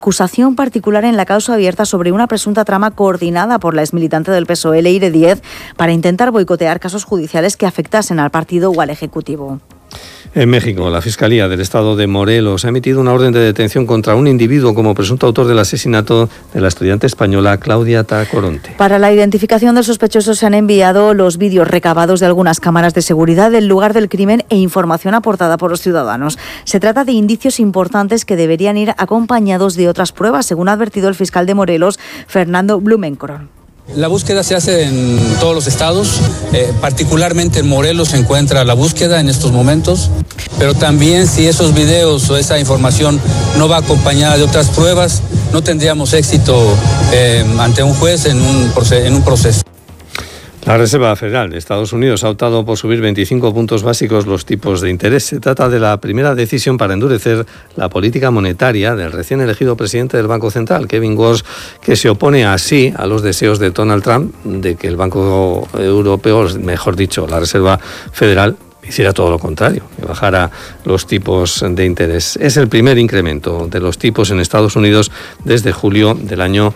acusación particular en la causa abierta sobre una presunta trama coordinada por la exmilitante del PSOE, Leire Díez, para intentar boicotear casos judiciales que afectasen al partido o al Ejecutivo. En México, la Fiscalía del Estado de Morelos ha emitido una orden de detención contra un individuo como presunto autor del asesinato de la estudiante española Claudia Tacoronte. Para la identificación del sospechoso se han enviado los vídeos recabados de algunas cámaras de seguridad del lugar del crimen e información aportada por los ciudadanos. Se trata de indicios importantes que deberían ir acompañados de otras pruebas, según ha advertido el fiscal de Morelos, Fernando Blumenkron. La búsqueda se hace en todos los estados, particularmente en Morelos se encuentra la búsqueda en estos momentos, pero también si esos videos o esa información no va acompañada de otras pruebas, no tendríamos éxito ante un juez en un proceso. La Reserva Federal de Estados Unidos ha optado por subir 25 puntos básicos los tipos de interés. Se trata de la primera decisión para endurecer la política monetaria del recién elegido presidente del Banco Central, Kevin Warsh, que se opone así a los deseos de Donald Trump de que el Banco Europeo, mejor dicho, la Reserva Federal, hiciera todo lo contrario, que bajara los tipos de interés. Es el primer incremento de los tipos en Estados Unidos desde julio del año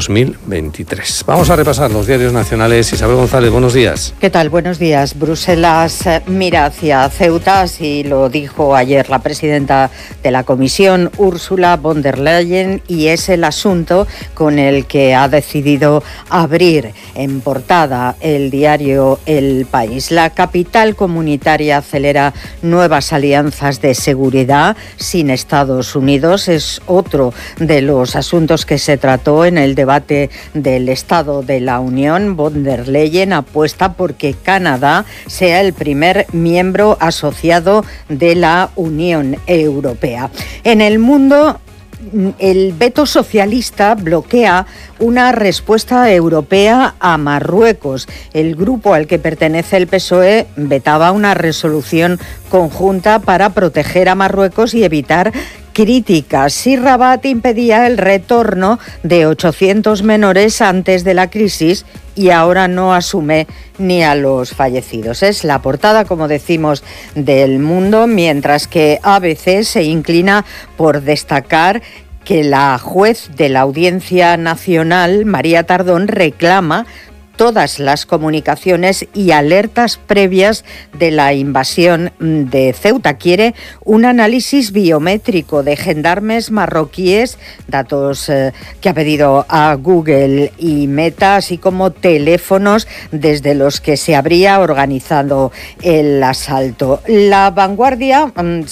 2023. Vamos a repasar los diarios nacionales. Isabel González, buenos días. ¿Qué tal? Buenos días. Bruselas mira hacia Ceuta, así lo dijo ayer la presidenta de la Comisión, Ursula von der Leyen, y es el asunto con el que ha decidido abrir en portada el diario El País. La capital comunitaria acelera nuevas alianzas de seguridad sin Estados Unidos. Es otro de los asuntos que se trató en el debate del Estado de la Unión. Von der Leyen apuesta porque Canadá sea el primer miembro asociado de la Unión Europea. En el mundo, el veto socialista bloquea una respuesta europea a Marruecos. El grupo al que pertenece el PSOE vetaba una resolución conjunta para proteger a Marruecos y evitar críticas. Si Rabat impedía el retorno de 800 menores antes de la crisis y ahora no asume ni a los fallecidos. Es la portada, como decimos, del Mundo, mientras que ABC se inclina por destacar que la juez de la Audiencia Nacional, María Tardón, reclama todas las comunicaciones y alertas previas de la invasión de Ceuta. Quiere un análisis biométrico de gendarmes marroquíes, datos que ha pedido a Google y Meta, así como teléfonos desde los que se habría organizado el asalto. La Vanguardia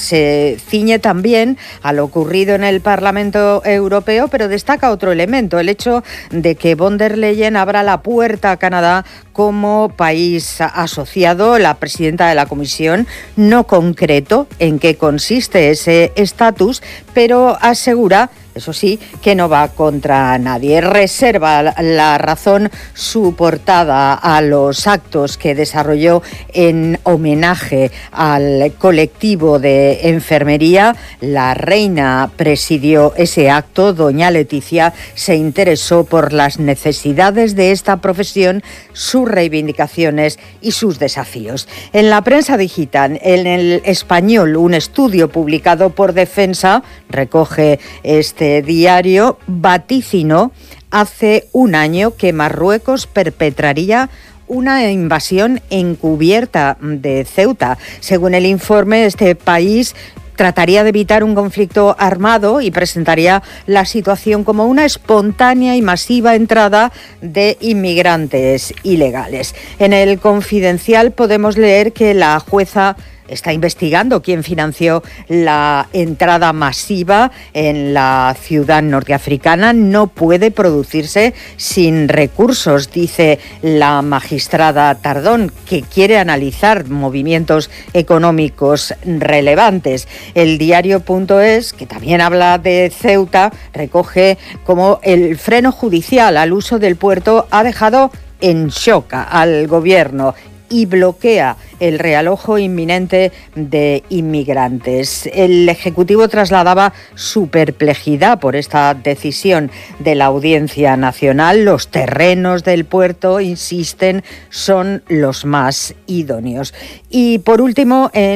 se ciñe también a lo ocurrido en el Parlamento Europeo, pero destaca otro elemento, el hecho de que von der Leyen abra la puerta a Canadá como país asociado. La presidenta de la Comisión no concretó en qué consiste ese estatus, pero asegura, eso sí, que no va contra nadie. Reserva La Razón su portada a los actos que desarrolló en homenaje al colectivo de enfermería. La reina presidió ese acto. Doña Leticia se interesó por las necesidades de esta profesión, sus reivindicaciones y sus desafíos. En la prensa digital, en El Español, un estudio publicado por Defensa recoge este diario, vaticinó hace un año que Marruecos perpetraría una invasión encubierta de Ceuta. Según el informe, este país trataría de evitar un conflicto armado y presentaría la situación como una espontánea y masiva entrada de inmigrantes ilegales. En El Confidencial podemos leer que la jueza está investigando quién financió la entrada masiva en la ciudad norteafricana. No puede producirse sin recursos, dice la magistrada Tardón, que quiere analizar movimientos económicos relevantes. El diario.es, que también habla de Ceuta, recoge cómo el freno judicial al uso del puerto ha dejado en shock al gobierno y bloquea el realojo inminente de inmigrantes. El Ejecutivo trasladaba su perplejidad por esta decisión de la Audiencia Nacional. Los terrenos del puerto, insisten, son los más idóneos. Y por último, en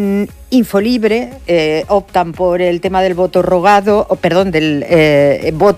Infolibre optan por el tema del voto rogado, del voto